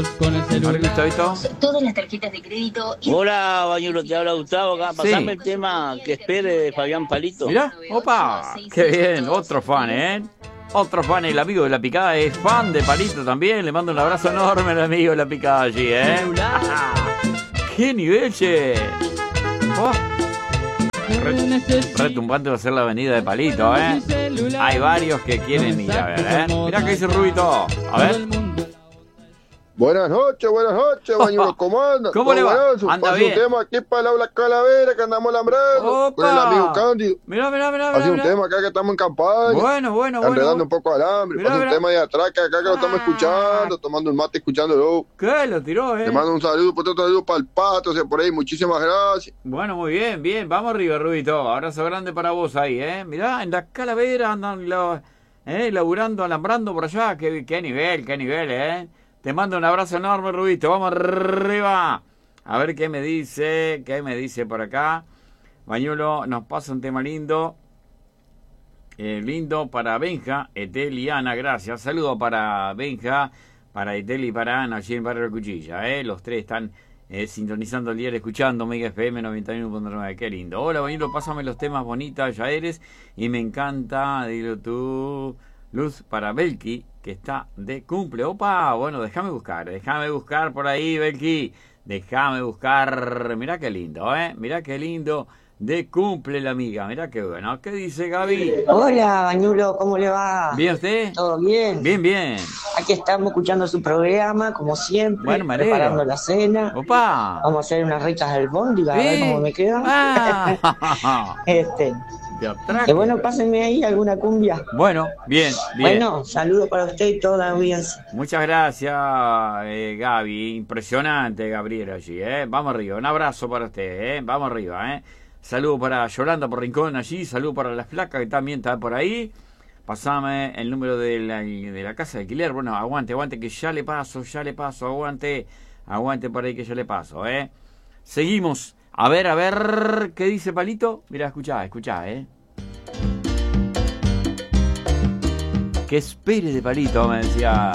con el celular. Todas las tarjetas de crédito. Hola, Bañuelo, te habla Gustavo acá. Pasame el tema que espere de Fabián Palito. Mirá, opa, qué bien, otro fan, ¿eh? Otro fan, el amigo de La Picada es fan de Palito también. Le mando un abrazo enorme al amigo de La Picada allí, ¿eh? ¡Qué nivel, che! Oh. Retumbante va a ser la avenida de Palito, ¿eh? Hay varios que quieren ir a ver, ¿eh? Mirá que dice Rubito. A ver. Buenas noches, Bañuelo, ¿cómo andan? ¿Cómo le va? Anda bien. Un tema aquí para el aula Calavera que andamos lambrando con el amigo Cándido. Mirá. Hace un tema acá que estamos en campaña. Bueno. Enredando un poco al hambre. Hace un tema de atrás que acá que lo estamos escuchando, tomando un mate, escuchándolo. ¿Qué? Lo tiró, Te mando un saludo, otro saludo para el Pato, o sea, por ahí, muchísimas gracias. Bueno, muy bien. Vamos arriba, Rubito. Abrazo grande para vos ahí, ¿eh? Mirá, en la Calavera andan laburando, alambrando por allá. Qué nivel, ¿eh? Te mando un abrazo enorme, Rubito. Vamos arriba. A ver qué me dice por acá. Bañuelo nos pasa un tema lindo. Lindo para Benja, Etel y Ana, gracias. Saludo para Benja, para Etel y para Ana, allí en Barrio Cuchilla. Los tres están sintonizando el día, escuchando Mega FM 91.9. Qué lindo. Hola, Bañuelo, pásame los temas bonitas, ya eres. Y me encanta, dilo tú, Luz, para Belki, que está de cumple. Opa, bueno, déjame buscar por ahí, Belki. Déjame buscar. Mirá qué lindo, mirá qué lindo. De cumple la amiga, mirá qué bueno. ¿Qué dice Gaby? Hola, Bañuelo, ¿cómo le va? ¿Bien usted? ¿Todo bien? Bien. Aquí estamos escuchando su programa, como siempre, bueno, preparando la cena. Opa. Vamos a hacer unas ricas albóndigas, a ver cómo me quedan. Que bueno, pásenme ahí alguna cumbia. Bueno, bien. Bueno, saludos para usted y toda la audiencia. Muchas gracias, Gaby. Impresionante, Gabriel, allí, Vamos arriba. Un abrazo para usted, Vamos arriba, Saludo para Yolanda por Rincón allí. Saludo para las flacas que también está por ahí. Pasame el número de la casa de alquiler. Bueno, aguante, que ya le paso. Aguante por ahí que ya le paso, Seguimos. A ver, ¿qué dice Palito? Mira, escuchá, Que espere de Palito, me decía